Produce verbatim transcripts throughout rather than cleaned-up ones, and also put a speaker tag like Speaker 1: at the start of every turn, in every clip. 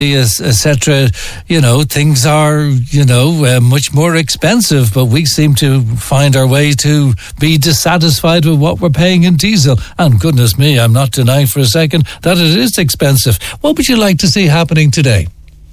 Speaker 1: et cetera, you know, things are, you know, uh, much more expensive, but we seem to find our way to be dissatisfied with what we're paying in diesel. And goodness me, I'm not denying for a second that it is expensive. What would you like to see happening today?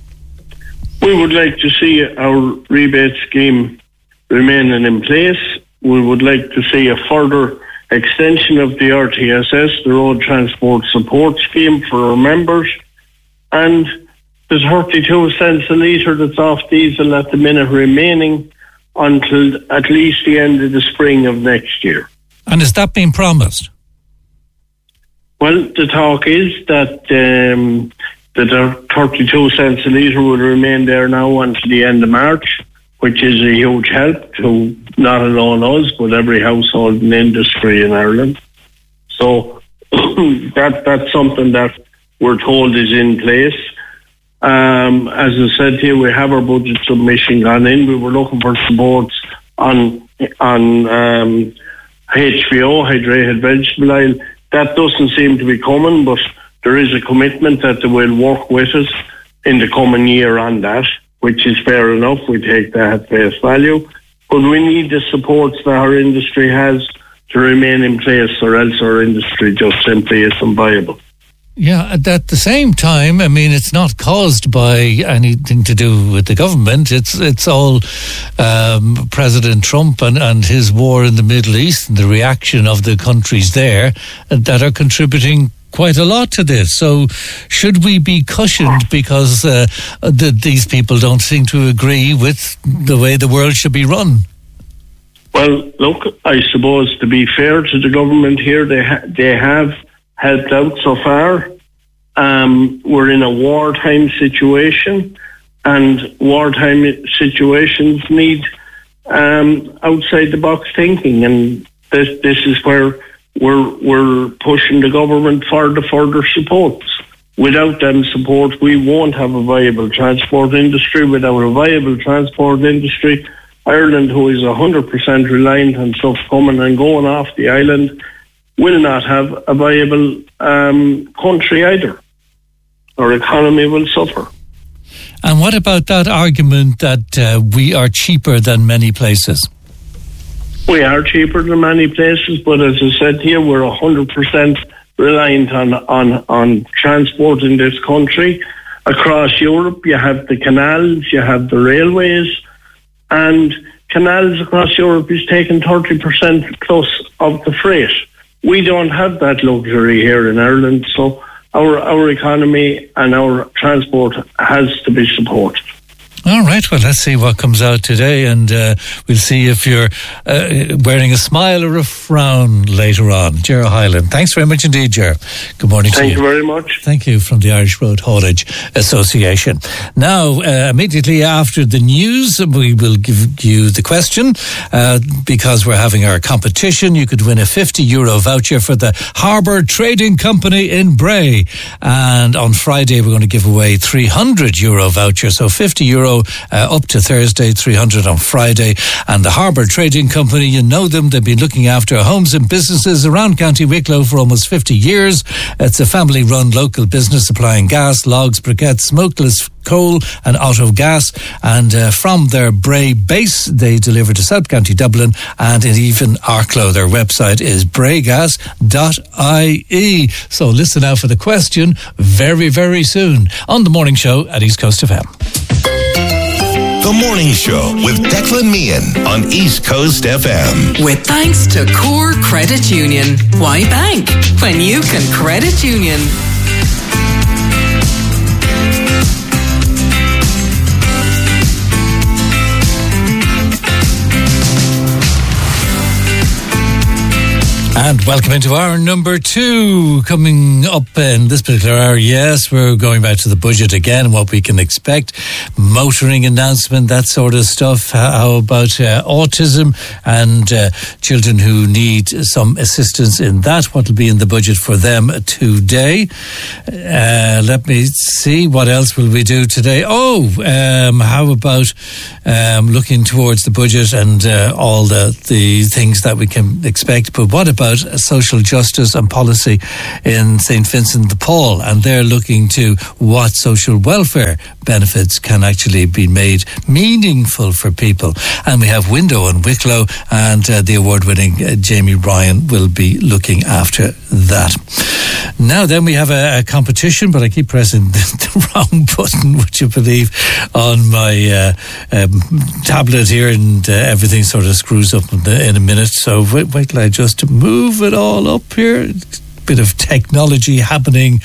Speaker 2: We would like to see our rebate scheme remaining in place. We would like to see a further extension of the R T S S, the Road Transport Support Scheme, for our members. And there's thirty-two cents a litre that's off diesel at the minute remaining until at least the end of the spring of next year.
Speaker 1: And is that being promised?
Speaker 2: Well, the talk is that um, that thirty-two cents a litre will remain there now until the end of March, which is a huge help to not alone us, but every household and industry in Ireland. So that that's something that we're told is in place. Um, as I said to you, we have our budget submission gone in. We were looking for supports on on um, H V O, hydrated vegetable oil. That doesn't seem to be coming, but there is a commitment that they will work with us in the coming year on that, which is fair enough. We take that at face value. But we need the supports that our industry has to remain in place, or else our industry just simply isn't viable.
Speaker 1: Yeah, at the same time, I mean, it's not caused by anything to do with the government. It's it's all um, President Trump and, and his war in the Middle East and the reaction of the countries there that are contributing quite a lot to this. So should we be cushioned because uh, the, these people don't seem to agree with the way the world should be run?
Speaker 2: Well, look, I suppose to be fair to the government here, they ha- they have helped out so far. Um, we're in a wartime situation, and wartime situations need um, outside the box thinking, and this this is where we're we're pushing the government for the further supports. Without them support, we won't have a viable transport industry. Without a viable transport industry, Ireland, who is one hundred percent reliant on stuff coming and going off the island, will not have a viable um, country either. Our economy will suffer.
Speaker 1: And what about that argument that uh, we are cheaper than many places?
Speaker 2: We are cheaper than many places, but as I said here, we're one hundred percent reliant on, on, on transport in this country. Across Europe, you have the canals, you have the railways, and canals across Europe is taking thirty percent plus of the freight. We don't have that luxury here in Ireland, so our our economy and our transport has to be supported.
Speaker 1: All right, well, let's see what comes out today, and uh, we'll see if you're uh, wearing a smile or a frown later on. Ger Hyland, thanks very much indeed, Ger. Good morning
Speaker 2: Thank
Speaker 1: to you.
Speaker 2: Thank you very much.
Speaker 1: Thank you from the Irish Road Haulage Association. Now, uh, immediately after the news, we will give you the question, uh, because we're having our competition. You could win a fifty euro voucher for the Harbour Trading Company in Bray. And on Friday, we're going to give away three hundred euro voucher, so fifty euro Uh, up to Thursday, three hundred on Friday. And the Harbour Trading Company, you know them, they've been looking after homes and businesses around County Wicklow for almost fifty years. It's a family run local business supplying gas, logs, briquettes, smokeless coal and auto gas, and uh, from their Bray base they deliver to South County Dublin and even Arklow. Their website is braygas dot I E. So listen out for the question very very soon on The Morning Show at East Coast F M.
Speaker 3: The Morning Show with Declan Meehan on East Coast F M.
Speaker 4: With thanks to Core Credit Union. Why bank when you can credit union?
Speaker 1: And welcome into hour number two. Coming up in this particular hour, yes, we're going back to the budget again, what we can expect, motoring announcement, that sort of stuff. How about uh, autism and uh, children who need some assistance in that? What will be in the budget for them today? Uh, let me see, what else will we do today? Oh, um, how about um, looking towards the budget and uh, all the, the things that we can expect, but what about Social Justice and Policy in Saint Vincent de Paul, and they're looking to what social welfare benefits can actually be made meaningful for people. And we have Window and Wicklow, and uh, the award-winning uh, Jamie Ryan will be looking after that. Now then, we have a, a competition, but I keep pressing the, the wrong button, would you believe, on my uh, um, tablet here, and uh, everything sort of screws up in, the, in a minute. So wait, wait till I just move it all up here. Bit of technology happening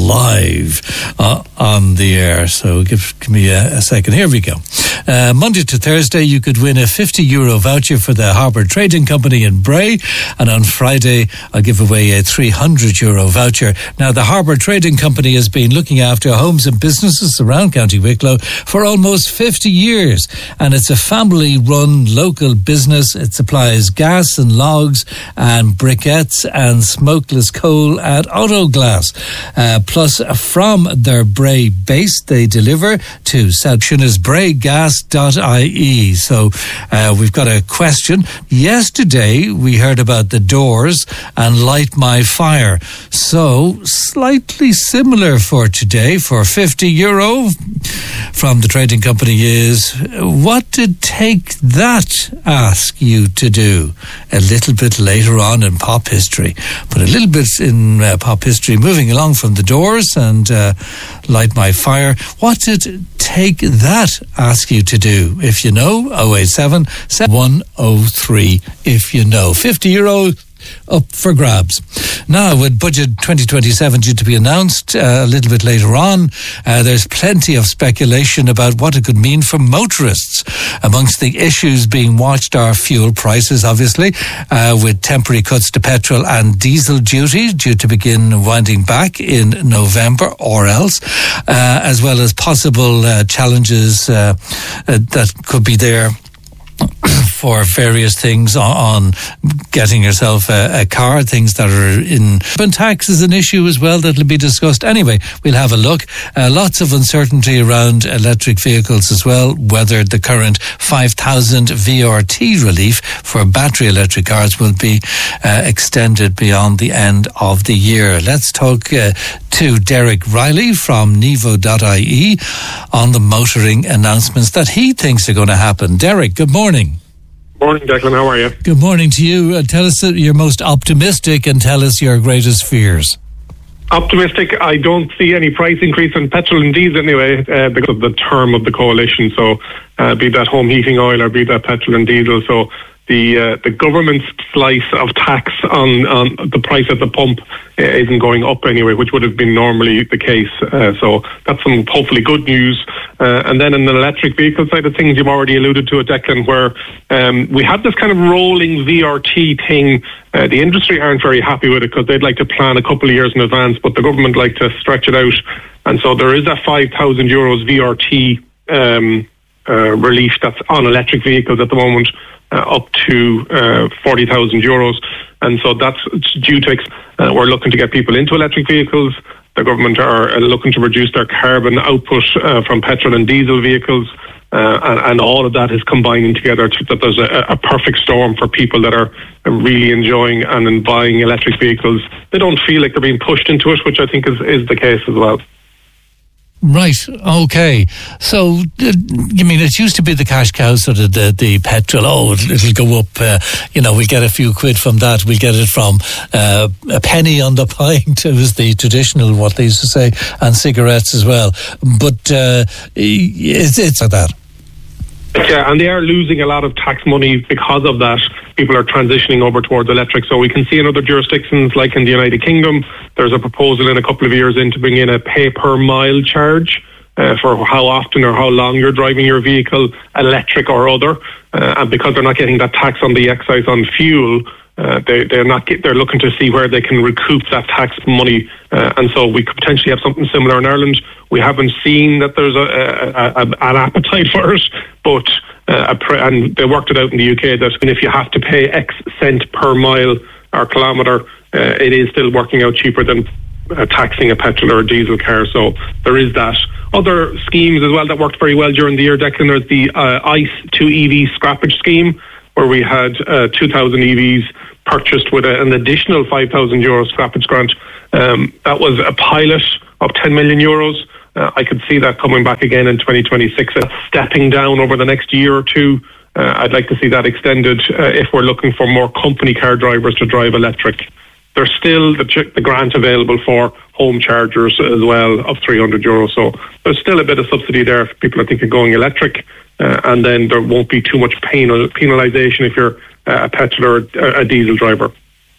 Speaker 1: live uh, on the air. So give, give me a, a second. Here we go. Uh, Monday to Thursday, you could win a fifty euro voucher for the Harbour Trading Company in Bray. And on Friday, I'll give away a three hundred euro voucher. Now, the Harbour Trading Company has been looking after homes and businesses around County Wicklow for almost fifty years. And it's a family-run local business. It supplies gas and logs and briquettes and smokeless coal at Autoglass. Uh, plus, from their Bray base, they deliver to South Shina's bray gas dot I E. So uh, we've got a question. Yesterday, we heard about the Doors and Light My Fire. So, slightly similar for today, for fifty euro from the trading company is, what did Take That ask you to do? A little bit later on in pop history. But a little bit in uh, pop history, moving along from the Doors and uh, Light My Fire. What did Take That ask you to do? If you know, oh eight seven, seven one oh three if you know. fifty euro up for grabs. Now, with Budget twenty twenty-seven due to be announced uh, a little bit later on, uh, there's plenty of speculation about what it could mean for motorists. Amongst the issues being watched are fuel prices, obviously, uh, with temporary cuts to petrol and diesel duty due to begin winding back in November or else, uh, as well as possible uh, challenges uh, uh, that could be there for various things on, on getting yourself a, a car, things that are in. But tax is an issue as well that will be discussed. Anyway, we'll have a look. Uh, lots of uncertainty around electric vehicles as well, whether the current five thousand V R T relief for battery electric cars will be uh, extended beyond the end of the year. Let's talk uh, to Derek Riley from Nevo dot I E on the motoring announcements that he thinks are going to happen. Derek, good morning.
Speaker 5: Morning, Declan. How are you?
Speaker 1: Good morning to you. Uh, tell us your most optimistic and tell us your greatest fears.
Speaker 5: Optimistic. I don't see any price increase in petrol and diesel anyway uh, because of the term of the coalition. So uh, be that home heating oil or be that petrol and diesel. So the uh, the government's slice of tax on, on the price at the pump uh, isn't going up anyway, which would have been normally the case. Uh, so that's some hopefully good news. Uh, and then in the electric vehicle side of things, you've already alluded to it, Declan, where um, we have this kind of rolling V R T thing. Uh, the industry aren't very happy with it because they'd like to plan a couple of years in advance, but the government like to stretch it out. And so there is a five thousand euros V R T um, uh, relief that's on electric vehicles at the moment, uh, up to uh, forty thousand euros. And so that's due to, uh, we're looking to get people into electric vehicles. The government are looking to reduce their carbon output uh, from petrol and diesel vehicles. Uh, and, and all of that is combining together to, that there's a, a perfect storm for people that are really enjoying and buying electric vehicles. They don't feel like they're being pushed into it, which I think is, is the case as well.
Speaker 1: Right, okay. So, uh, you mean, it used to be the cash cow, sort of the, the petrol, oh, it'll, it'll go up, uh, you know, we'll get a few quid from that, we'll get it from uh, a penny on the pint, it was the traditional, what they used to say, and cigarettes as well. But uh, it's, it's like that.
Speaker 5: Yeah, and they are losing a lot of tax money because of that. People are transitioning over towards electric. So we can see in other jurisdictions, like in the United Kingdom, there's a proposal in a couple of years in to bring in a pay per mile charge uh, for how often or how long you're driving your vehicle, electric or other. Uh, and because they're not getting that tax on the excise on fuel, Uh, they, they're not. Get, they're looking to see where they can recoup that tax money, uh, and so we could potentially have something similar in Ireland. We haven't seen that there's a, a, a, an appetite for it, but uh, a pre- and they worked it out in the U K that if you have to pay X cent per mile or kilometre, uh, it is still working out cheaper than uh, taxing a petrol or a diesel car. So there is that. Other schemes as well that worked very well during the year, Declan, there's the uh, ICE to E V scrappage scheme, where we had uh, two thousand E Vs purchased with a, an additional five thousand euro scrappage grant. Um, that was a pilot of ten million euros. Uh, I could see that coming back again in twenty twenty-six, uh, stepping down over the next year or two. Uh, I'd like to see that extended uh, if we're looking for more company car drivers to drive electric. There's still the, ch- the grant available for home chargers as well of three hundred euros. So there's still a bit of subsidy there if people are thinking of going electric. Uh, and then there won't be too much penal- penalisation if you're uh, a petrol or a, a diesel driver.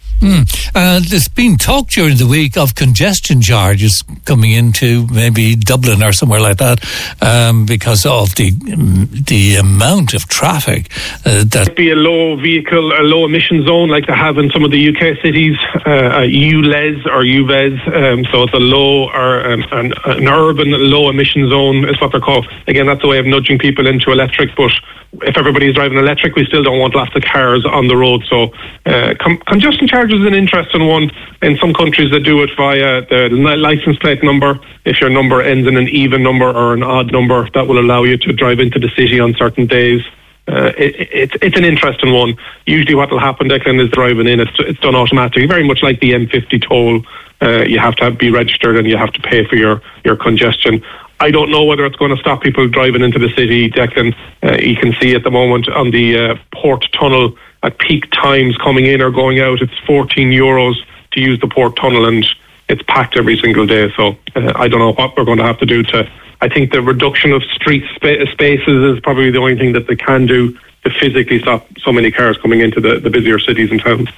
Speaker 1: Mm. Uh, there's been talk during the week of congestion charges coming into maybe Dublin or somewhere like that um, because of the the amount of traffic. Uh, that
Speaker 5: It'd be a low vehicle, a low emission zone like they have in some of the U K cities, uh, a U L E S or U V E S. Um, so it's a low or um, an, an urban low emission zone is what they're called. Again, that's a way of nudging people into electric, but if everybody's driving electric, we still don't want lots of cars on the road. So uh, con- congestion charge is an interesting one. In some countries, they do it via the license plate number. If your number ends in an even number or an odd number, that will allow you to drive into the city on certain days. Uh, it, it, it's an interesting one. Usually what will happen, Declan, is driving in, it's, it's done automatically, very much like the M fifty toll. Uh, you have to have, be registered and you have to pay for your, your congestion. I don't know whether it's going to stop people driving into the city, Declan. Uh, you can see at the moment on the uh, Port Tunnel at peak times coming in or going out, it's fourteen euros to use the Port Tunnel and it's packed every single day. So uh, I don't know what we're going to have to do to... I think the reduction of street spa- spaces is probably the only thing that they can do to physically stop so many cars coming into the, the busier cities and towns.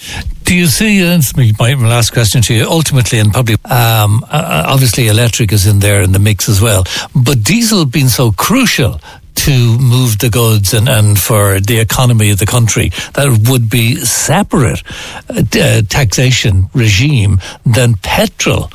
Speaker 1: Do you see, and my last question to you, ultimately, and probably, um, uh, obviously electric is in there in the mix as well, but diesel being so crucial to move the goods and, and for the economy of the country, that would be separate uh, taxation regime than petrol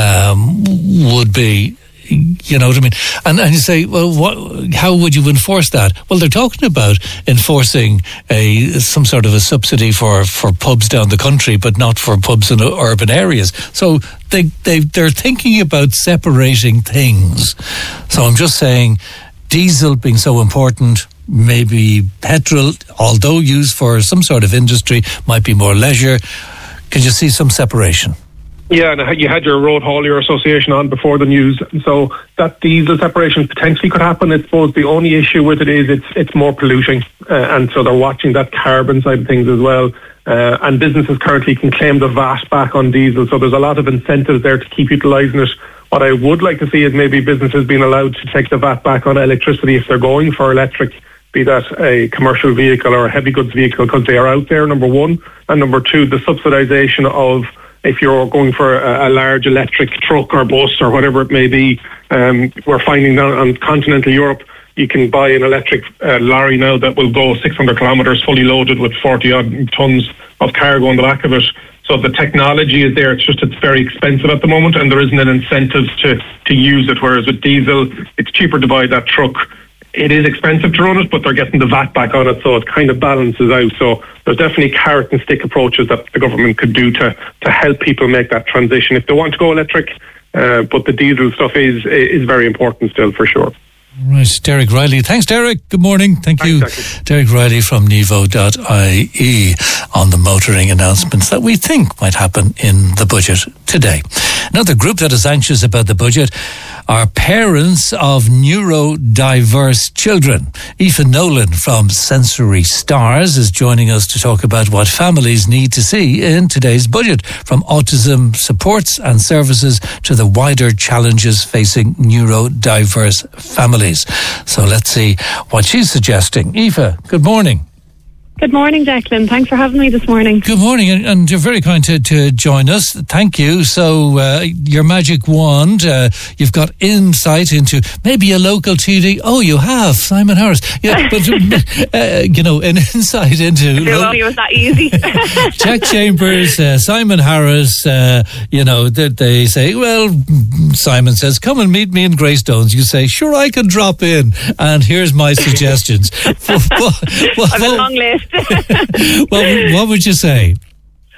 Speaker 1: um, would be. You know what I mean? And, and you say, well, what, how would you enforce that? Well, they're talking about enforcing a some sort of a subsidy for, for pubs down the country, but not for pubs in urban areas. So they, they, they're thinking about separating things. So I'm just saying, diesel being so important, maybe petrol, although used for some sort of industry, might be more leisure. Can you see some separation?
Speaker 5: Yeah, and you had your Road Haulier Association on before the news, so that diesel separation potentially could happen. I suppose the only issue with it is it's it's more polluting, uh, and so they're watching that carbon side of things as well. Uh, and businesses currently can claim the V A T back on diesel, so there's a lot of incentives there to keep utilising it. What I would like to see is maybe businesses being allowed to take the V A T back on electricity if they're going for electric, be that a commercial vehicle or a heavy goods vehicle, because they are out there, number one. And number two, the subsidisation of if you're going for a, a large electric truck or bus or whatever it may be. Um, we're finding that on continental Europe, you can buy an electric uh, lorry now that will go six hundred kilometres fully loaded with forty odd tons of cargo on the back of it. So the technology is there, it's just it's very expensive at the moment and there isn't an incentive to, to use it, whereas with diesel, it's cheaper to buy that truck. It is expensive to run it, but they're getting the V A T back on it, so it kind of balances out. So there's definitely carrot and stick approaches that the government could do to, to help people make that transition if they want to go electric. Uh, but the diesel stuff is is very important still, for sure.
Speaker 1: Right, Derek Riley. Thanks, Derek. Good morning. Thank
Speaker 5: Thanks,
Speaker 1: you.
Speaker 5: Derek.
Speaker 1: Derek Riley from Nevo dot I E on the motoring announcements that we think might happen in the budget today. Another group that is anxious about the budget are parents of neurodiverse children. Aoife Nolan from Sensory Stars is joining us to talk about what families need to see in today's budget, from autism supports and services to the wider challenges facing neurodiverse families. So let's see what she's suggesting. Aoife, good morning.
Speaker 6: Good morning, Declan. Thanks for having me this morning.
Speaker 1: Good morning, and, and you're very kind to, to join us. Thank you. So, uh, your magic wand, uh, you've got insight into maybe a local T D. Oh, you have, Simon Harris. Yeah, but, uh, you know, an insight into...
Speaker 6: It lo- was that easy.
Speaker 1: Jack Chambers, uh, Simon Harris, uh, you know, they, they say, well, Simon says, come and meet me in Greystones. You say, sure, I can drop in, and here's my suggestions.
Speaker 6: I've a long list.
Speaker 1: Well, what would you say?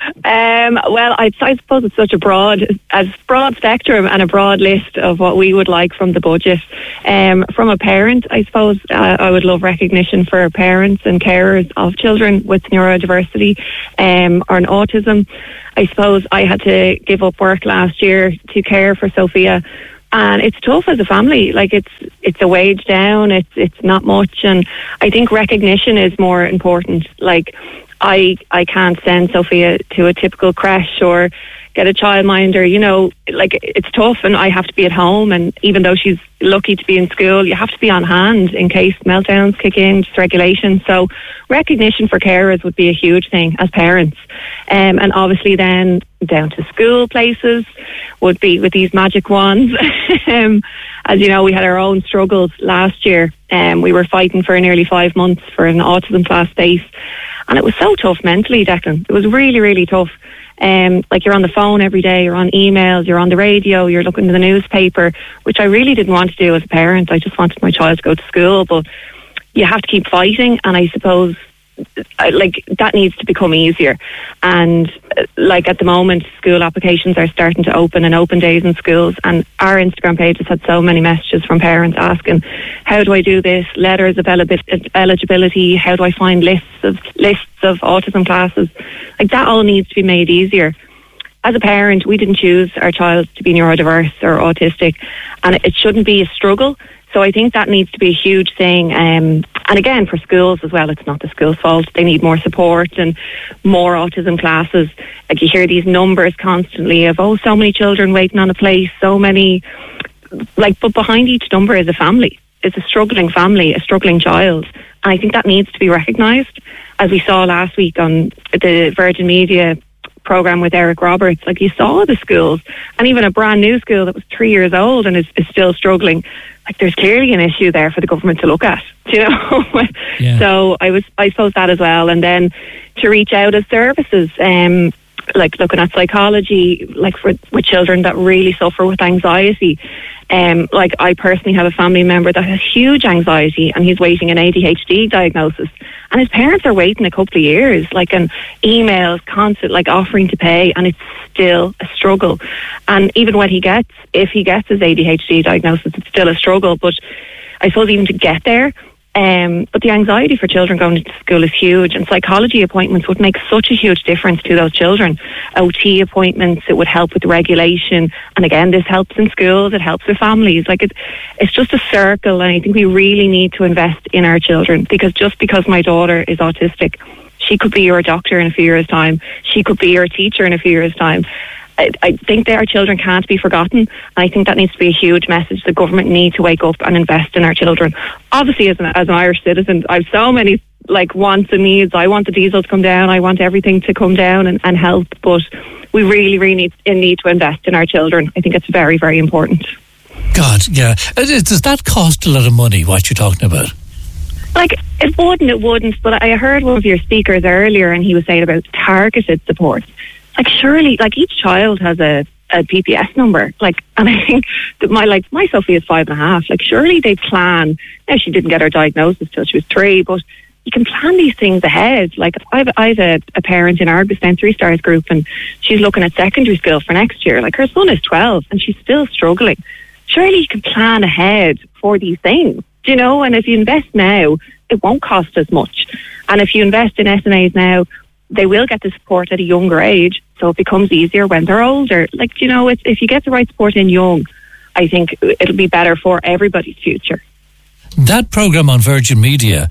Speaker 6: Um, well, I, I suppose it's such a broad, as broad spectrum and a broad list of what we would like from the budget. Um, from a parent, I suppose uh, I would love recognition for parents and carers of children with neurodiversity um, or an autism. I suppose I had to give up work last year to care for Sophia. And it's tough as a family. Like it's it's a wage down. It's it's not much, and I think recognition is more important. Like I I can't send Sophia to a typical creche or get a childminder. You know, like it's tough, and I have to be at home. And even though she's lucky to be in school, you have to be on hand in case meltdowns kick in, dysregulation. So recognition for carers would be a huge thing as parents, um, and obviously then down to school places would be with these magic wands. um, as you know, we had our own struggles last year. Um, we were fighting for nearly five months for an autism class space, and it was so tough mentally, Declan. It was really, really tough. Um, like you're on the phone every day, you're on emails, you're on the radio, you're looking at the newspaper, which I really didn't want to do as a parent. I just wanted my child to go to school, but you have to keep fighting, and I suppose I, like that needs to become easier. And uh, like at the moment, school applications are starting to open and open days in schools, and our Instagram page has had so many messages from parents asking, how do I do this? Letters of eligibility, how do I find lists of lists of autism classes? Like that all needs to be made easier. As a parent, we didn't choose our child to be neurodiverse or autistic, and it shouldn't be a struggle. So I think that needs to be a huge thing. Um, and again, for schools as well, it's not the school's fault. They need more support and more autism classes. Like you hear these numbers constantly of, oh, so many children waiting on a place, so many, like, but behind each number is a family. It's a struggling family, a struggling child. And I think that needs to be recognised. As we saw last week on the Virgin Media programme with Eric Roberts, like you saw the schools, and even a brand new school that was three years old and is, is still struggling. Like there's clearly an issue there for the government to look at, you know. Yeah. So I was, I suppose that as well, and then to reach out as services, um, like looking at psychology, like for with children that really suffer with anxiety. Um, like I personally have a family member that has huge anxiety, and he's waiting an A D H D diagnosis, and his parents are waiting a couple of years, like an emails, constant, like offering to pay, and it's still a struggle. And even when he gets, if he gets his A D H D diagnosis, it's still a struggle. But I suppose even to get there, Um, but the anxiety for children going to school is huge, and psychology appointments would make such a huge difference to those children. O T appointments, it would help with regulation, and again, this helps in schools, it helps with families. Like it, it's just a circle, and I think we really need to invest in our children, because just because my daughter is autistic, she could be your doctor in a few years' time, she could be your teacher in a few years' time. I, I think that our children can't be forgotten, and I think that needs to be a huge message. The government need to wake up and invest in our children. Obviously, as an, as an Irish citizen, I have so many like wants and needs. I want the diesel to come down, I want everything to come down and, and help, but we really, really need, need to invest in our children. I think it's very, very important.
Speaker 1: God, yeah. Does that cost a lot of money, what you're talking about?
Speaker 6: Like, it wouldn't, it wouldn't, but I heard one of your speakers earlier, and he was saying about targeted support. Like surely, like each child has a, a P P S number. Like, and I think that my like my Sophie is five and a half. Like surely they plan. Now she didn't get her diagnosis till she was three, but you can plan these things ahead. Like I've I've a, a parent in our Dispensary Stars group, and she's looking at secondary school for next year. Like her son is twelve, and she's still struggling. Surely you can plan ahead for these things, you know. And if you invest now, it won't cost as much. And if you invest in S N As now, they will get the support at a younger age, so it becomes easier when they're older. Like, you know, it's, if you get the right support in young, I think it'll be better for everybody's future.
Speaker 1: That programme on Virgin Media,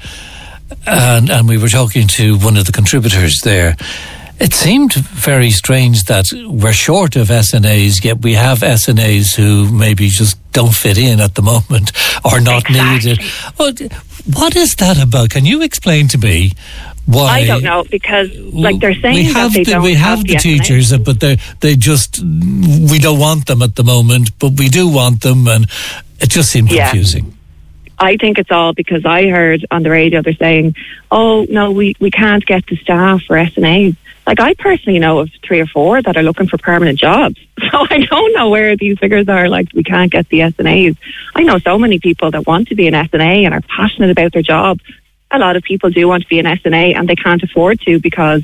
Speaker 1: and, and we were talking to one of the contributors there, it seemed very strange that we're short of S N As, yet we have S N As who maybe just don't fit in at the moment or not
Speaker 6: exactly.
Speaker 1: needed. What, what is that about? Can you explain to me why?
Speaker 6: I don't know, because like they're saying
Speaker 1: we have
Speaker 6: that they
Speaker 1: the,
Speaker 6: don't
Speaker 1: we have,
Speaker 6: have
Speaker 1: the,
Speaker 6: the
Speaker 1: teachers, but they they just we don't want them at the moment, but we do want them, and it just seemed
Speaker 6: yeah.
Speaker 1: confusing.
Speaker 6: I think it's all because I heard on the radio they're saying, "Oh no, we we can't get the staff for S N As." Like I personally know of three or four that are looking for permanent jobs, so I don't know where these figures are. Like we can't get the S N As. I know so many people that want to be an S N A and are passionate about their job. A lot of people do want to be an S N A and they can't afford to because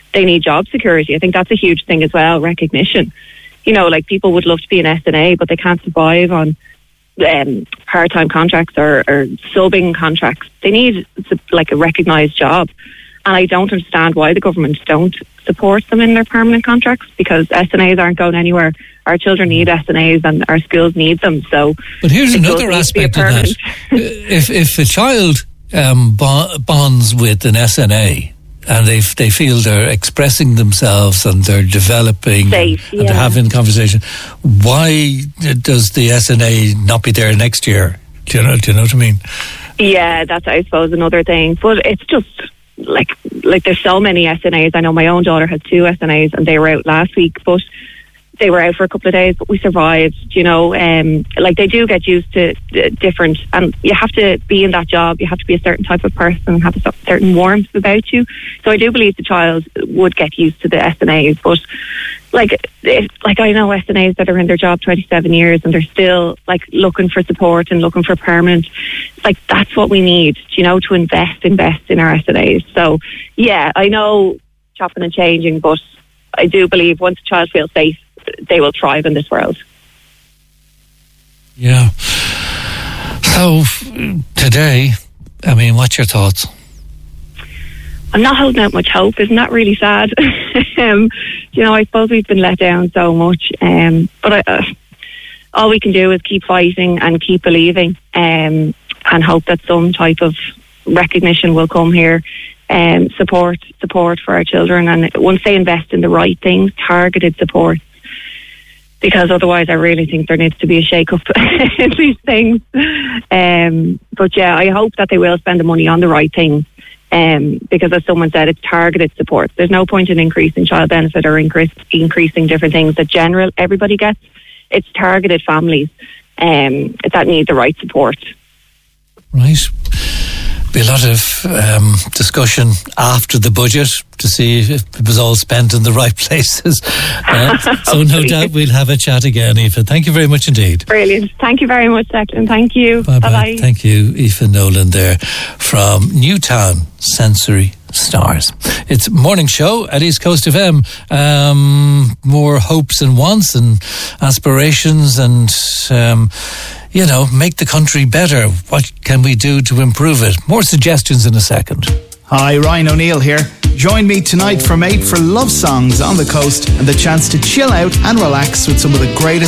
Speaker 6: they need job security. I think that's a huge thing as well, recognition. You know, like people would love to be an S N A, but they can't survive on um, part-time contracts or, or subbing contracts. They need like a recognised job. And I don't understand why the government don't support them in their permanent contracts, because S N As aren't going anywhere. Our children need S N As and our schools need them. So,
Speaker 1: but here's another aspect of that. if if a child um, bonds with an S N A and they they feel they're expressing themselves and they're developing
Speaker 6: Safe,
Speaker 1: and
Speaker 6: yeah.
Speaker 1: they're having a conversation, why does the S N A not be there next year? Do you know? Do you know what I mean?
Speaker 6: Yeah, that's I suppose another thing. But it's just like like there's so many S N As. I know my own daughter has two S N As and they were out last week, but they were out for a couple of days, but we survived, you know. Um, like they do get used to uh, different, and you have to be in that job, you have to be a certain type of person and have a certain warmth about you. So I do believe the child would get used to the S N As, but like it, like I know S N As that are in their job twenty-seven years and they're still like looking for support and looking for permanent. Like that's what we need, you know, to invest, invest in our S N As. So yeah, I know chopping and changing, but I do believe once a child feels safe, they will thrive in this world.
Speaker 1: Yeah. So today, I mean, what's your thoughts?
Speaker 6: I'm not holding out much hope. Isn't that really sad? um, you know, I suppose we've been let down so much. Um, but I, uh, all we can do is keep fighting and keep believing, um, and hope that some type of recognition will come here. Um, support, support for our children, and once they invest in the right things, targeted support. Because otherwise I really think there needs to be a shake-up in these things. Um, but yeah, I hope that they will spend the money on the right things. Um, because as someone said, it's targeted support. There's no point in increasing child benefit or increase, increasing different things that general everybody gets. It's targeted families um, that need the right support.
Speaker 1: Right. Be a lot of um, discussion after the budget to see if it was all spent in the right places. Uh, so no doubt we'll have a chat again, Aoife. Thank you very much indeed.
Speaker 6: Brilliant. Thank you very much, Declan. Thank you.
Speaker 1: Bye bye.
Speaker 6: Bye-bye.
Speaker 1: Thank you, Aoife Nolan there from Newtown Sensory Stars. It's Morning Show at East Coast F M. Um, more hopes and wants and aspirations and um, you know, make the country better. What can we do to improve it? More suggestions in a second.
Speaker 7: Hi, Ryan O'Neill here. Join me tonight from eight for Love Songs on the Coast and the chance to chill out and relax with some of the greatest